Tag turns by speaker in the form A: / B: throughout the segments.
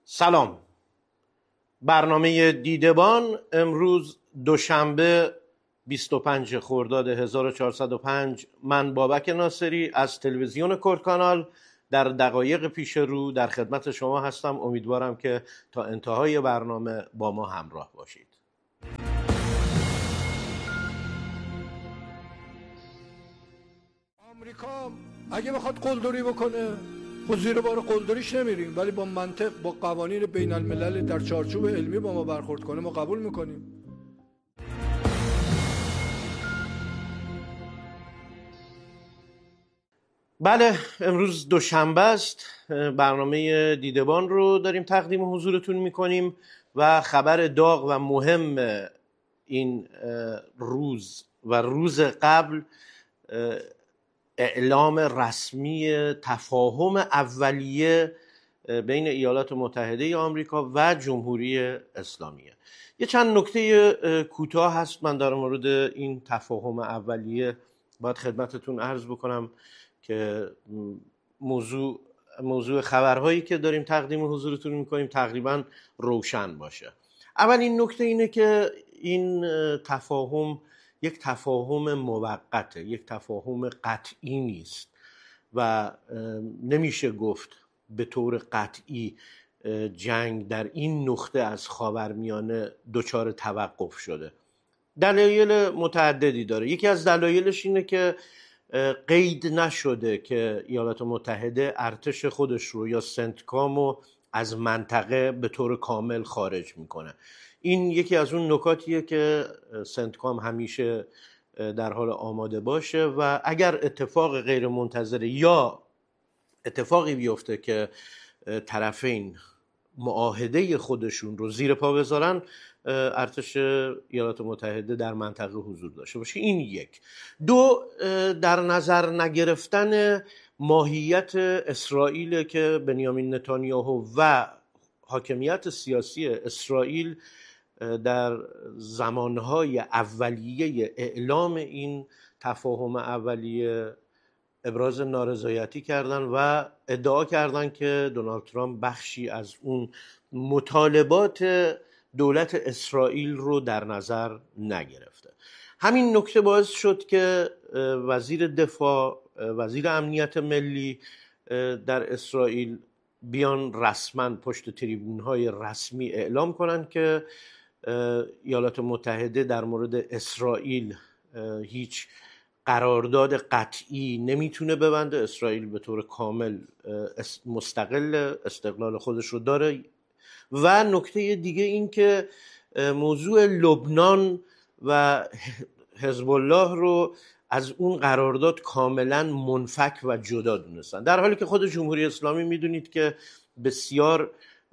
A: سلام. برنامه دیدبان امروز دوشنبه 25 خرداد 1405 من بابک ناصری از تلویزیون کورکانال در دقایق پیش رو در خدمت شما هستم. امیدوارم که تا انتهای برنامه با ما همراه باشید.
B: آمریکا اگه بخواد قلدری بکنه خب زیر بار قلدریش نمیریم، ولی با منطق با قوانین بین الملل در چارچوب علمی با ما برخورد کنه ما قبول میکنیم.
A: بله، امروز دوشنبه است. برنامه دیدبان رو داریم تقدیم حضورتون میکنیم و خبر داغ و مهم این روز و روز قبل اعلام رسمی تفاهم اولیه بین ایالات متحده آمریکا و جمهوری اسلامیه. یه چند نکته کوتاه هست من در مورد این تفاهم اولیه باید خدمتتون عرض بکنم که موضوع خبرهایی که داریم تقدیم حضورتون میکنیم تقریبا روشن باشه. اولین نکته اینه که این تفاهم یک تفاهم موقته، یک تفاهم قطعی نیست و نمیشه گفت به طور قطعی جنگ در این نقطه از خاورمیانه دچار توقف شده. دلایل متعددی داره. یکی از دلایلش اینه که قید نشده که ایالات متحده ارتش خودش رو یا سنتکامو از منطقه به طور کامل خارج میکنه. این یکی از اون نکاتیه که سنتکام همیشه در حال آماده باشه و اگر اتفاق غیر منتظره یا اتفاقی بیفته که طرفین معاهده خودشون رو زیر پا بذارن ارتش ایالات متحده در منطقه حضور داشته باشه. این یک. دو، در نظر نگرفتن ماهیت اسرائیل که بنیامین نتانیاهو و حاکمیت سیاسی اسرائیل در زمانهای اولیه اعلام این تفاهم اولیه ابراز نارضایتی کردن و ادعا کردن که دونالد ترامپ بخشی از اون مطالبات دولت اسرائیل رو در نظر نگرفته. همین نکته باعث شد که وزیر دفاع، وزیر امنیت ملی در اسرائیل بیان رسما پشت تریبون‌های رسمی اعلام کنند که ایالات متحده در مورد اسرائیل هیچ قرارداد قطعی نمیتونه ببنده. اسرائیل به طور کامل مستقل استقلال خودش رو داره. و نکته دیگه این که موضوع لبنان و حزب الله رو از اون قرارداد کاملا منفک و جدا دونستن، در حالی که خود جمهوری اسلامی میدونید که بسیار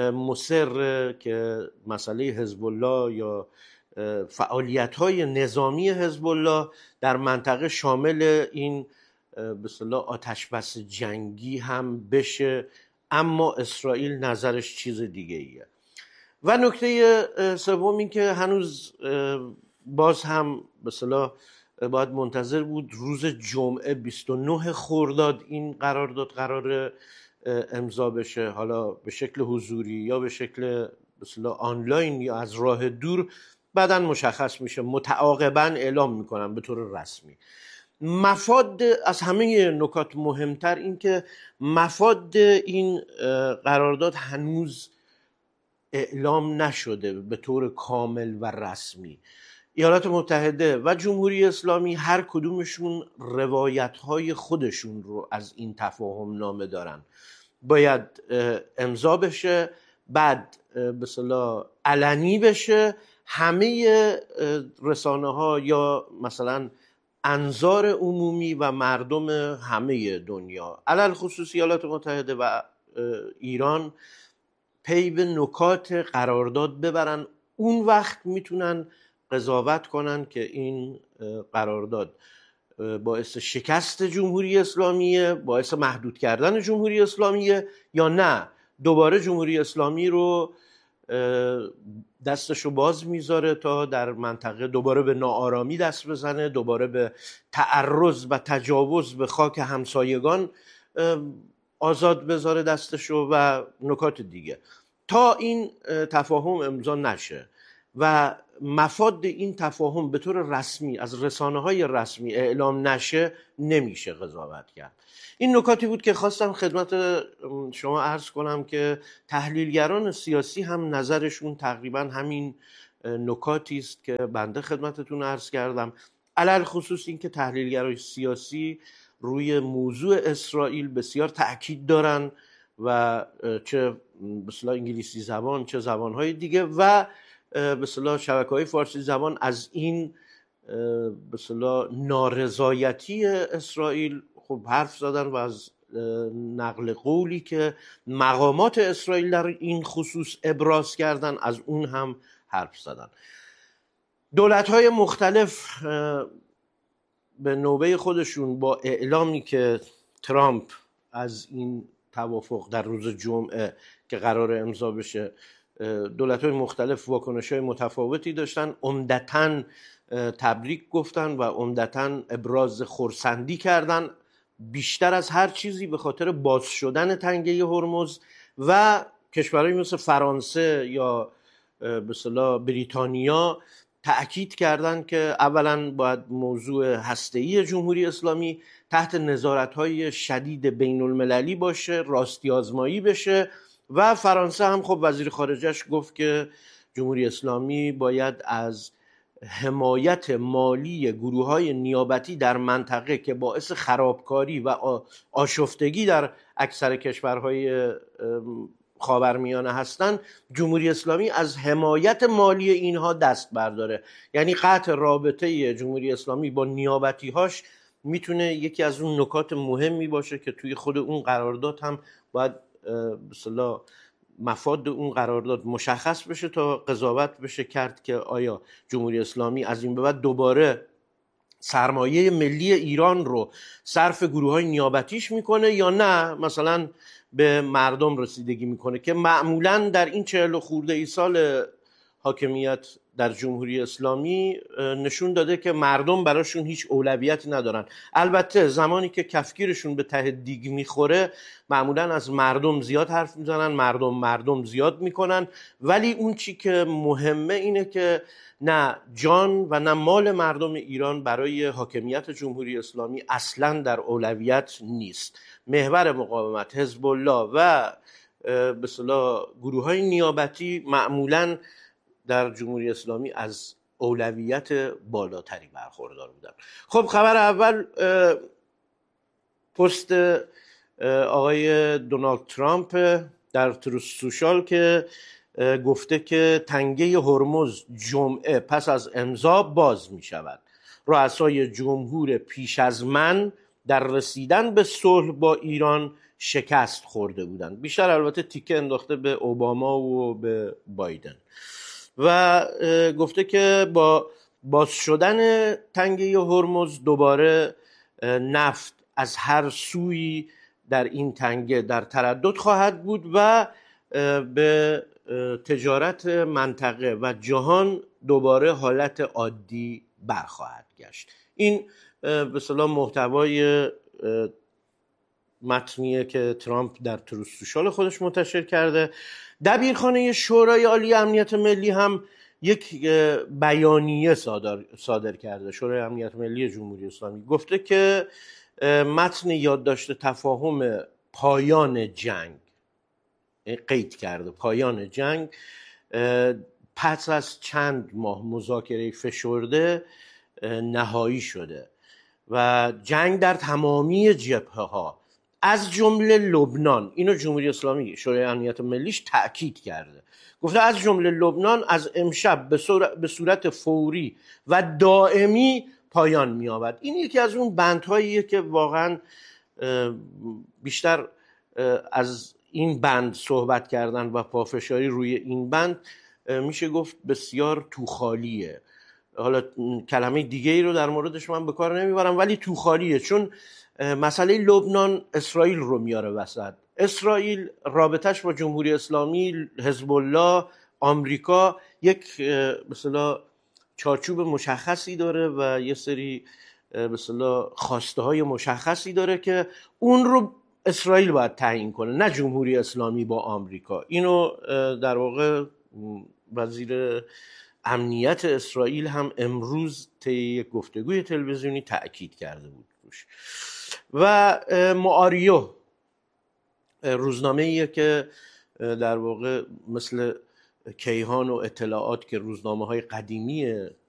A: مصر که مسئله حزب الله یا فعالیت‌های نظامی حزب الله در منطقه شامل این به اصطلاح آتشبس جنگی هم بشه، اما اسرائیل نظرش چیز دیگه ایه. و نکته سوم این که هنوز باز هم به اصطلاح باید منتظر بود روز جمعه 29 خرداد این قرارداد قرار امضا بشه، حالا به شکل حضوری یا به شکل به اصطلاح آنلاین یا از راه دور، بعداً مشخص میشه. متعاقباً اعلام میکنن به طور رسمی. مفاد از همه نکات مهمتر این که مفاد این قرارداد هنوز اعلام نشده به طور کامل و رسمی. ایالات متحده و جمهوری اسلامی هر کدومشون روایت‌های خودشون رو از این تفاهم نامه دارن. باید امضا بشه، بعد به اصطلاح علنی بشه، همه رسانه ها یا مثلا انظار عمومی و مردم همه دنیا علل خصوص ایالات متحده و ایران پی به نکات قرارداد ببرن. اون وقت میتونن قضاوت کنن که این قرارداد باعث شکست جمهوری اسلامیه، باعث محدود کردن جمهوری اسلامیه، یا نه دوباره جمهوری اسلامی رو دستشو باز میذاره تا در منطقه دوباره به ناآرامی دست بزنه، دوباره به تعرض و تجاوز به خاک همسایگان آزاد بذاره دستشو و نکات دیگه. تا این تفاهم امضا نشه و مفاد این تفاهم به طور رسمی از رسانه‌های رسمی اعلام نشه نمیشه قضاوت کرد. این نکاتی بود که خواستم خدمت شما عرض کنم که تحلیلگران سیاسی هم نظرشون تقریبا همین نکاتی است که بنده خدمتتون عرض کردم، علل خصوص این که تحلیلگران سیاسی روی موضوع اسرائیل بسیار تأکید دارن و چه به اصطلاح انگلیسی زبان چه زبانهای دیگه و به اصطلاح شبکه‌های فارسی زبان از این به اصطلاح نارضایتی اسرائیل خب حرف زدن و از نقل قولی که مقامات اسرائیل در این خصوص ابراز کردن از اون هم حرف زدن. دولت‌های مختلف به نوبه خودشون با اعلامی که ترامپ از این توافق در روز جمعه که قرار امضا بشه، دولت‌های مختلف واکنش‌های متفاوتی داشتن، عمدتاً تبریک گفتن و عمدتاً ابراز خرسندی کردن، بیشتر از هر چیزی به خاطر باز شدن تنگه هرمز و کشورهایی مثل فرانسه یا به اصطلاح بریتانیا تأکید کردند که اولا باید موضوع هسته‌ای جمهوری اسلامی تحت نظارت‌های شدید بین المللی باشه، راستی آزمایی بشه و فرانسه هم خب وزیر خارجش گفت که جمهوری اسلامی باید از حمایت مالی گروه‌های نیابتی در منطقه که باعث خرابکاری و آشفتگی در اکثر کشورهای خاورمیانه هستند، جمهوری اسلامی از حمایت مالی اینها دست برداره. یعنی قطع رابطه جمهوری اسلامی با نیابتی‌هاش میتونه یکی از اون نکات مهمی باشه که توی خود اون قرارداد هم باید به اصطلاح مفاد اون قرارداد مشخص بشه تا قضاوت بشه کرد که آیا جمهوری اسلامی از این به بعد دوباره سرمایه ملی ایران رو صرف گروه‌های نیابتیش میکنه یا نه مثلا به مردم رسیدگی میکنه، که معمولا در این 40 خورده ای سال حاکمیت در جمهوری اسلامی نشون داده که مردم براشون هیچ اولویتی ندارن. البته زمانی که کفگیرشون به ته دیگ میخوره معمولا از مردم زیاد حرف میزنن، مردم زیاد میکنن، ولی اون چی که مهمه اینه که نه جان و نه مال مردم ایران برای حاکمیت جمهوری اسلامی اصلا در اولویت نیست. محور مقاومت حزب الله و به اصطلاح گروه‌های نیابتی معمولاً در جمهوری اسلامی از اولویت بالاتری برخوردار بودن. خب خبر اول پست آقای دونالد ترامپ در تروث سوشال که گفته که تنگه هرمز جمعه پس از امضا باز می شود. رؤسای جمهور پیش از من در رسیدن به صلح با ایران شکست خورده بودند. بیشتر البته تیکه انداخته به اوباما و به بایدن و گفته که با باز شدن تنگه هرمز دوباره نفت از هر سوی در این تنگه در تردد خواهد بود و به تجارت منطقه و جهان دوباره حالت عادی برخواهد گشت. این به اصطلاح محتوای متنیه که ترامپ در تروث سوشال خودش منتشر کرده. دبیرخانه شورای عالی امنیت ملی هم یک بیانیه صادر کرده. شورای امنیت ملی جمهوری اسلامی گفته که متن یادداشت تفاهم پایان جنگ، قید کرده پایان جنگ، پس از چند ماه مذاکره فشرده نهایی شده و جنگ در تمامی جبهه‌ها از جمله لبنان، اینو جمهوری اسلامی شورای امنیت ملیش تأکید کرده، گفته از جمله لبنان از امشب به صورت فوری و دائمی پایان می‌یابد. این یکی از اون بندهاییه که واقعا بیشتر از این بند صحبت کردن و پافشاری روی این بند میشه گفت بسیار توخالیه. حالا کلمه دیگه ای رو در موردش من به کار نمیبرم، ولی توخالیه، چون مسئله لبنان اسرائیل رو میاره وسط. اسرائیل رابطش با جمهوری اسلامی، حزب الله، آمریکا یک به اصطلاح چارچوب مشخصی داره و یه سری به اصطلاح خواسته های مشخصی داره که اون رو اسرائیل باید تعیین کنه، نه جمهوری اسلامی با آمریکا. اینو در واقع وزیر امنیت اسرائیل هم امروز طی یک گفتگوی تلویزیونی تأکید کرده بود روش. و معاریو روزنامه‌ایه که در واقع مثل کیهان و اطلاعات که روزنامه‌های قدیمی